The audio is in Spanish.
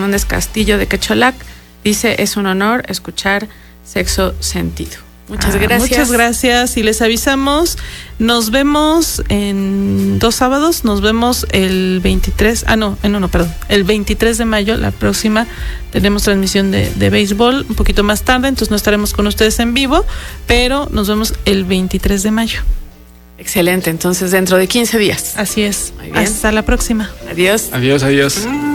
Fernández Castillo de Quecholac dice: es un honor escuchar Sexo Sentido. Muchas gracias. Muchas gracias y les avisamos, nos vemos en 2 sábados, nos vemos el 23, el 23 de mayo, la próxima tenemos transmisión de béisbol un poquito más tarde, entonces no estaremos con ustedes en vivo, pero nos vemos el 23 de mayo. Excelente, entonces dentro de 15 días. Así es, hasta la próxima. Adiós. Adiós.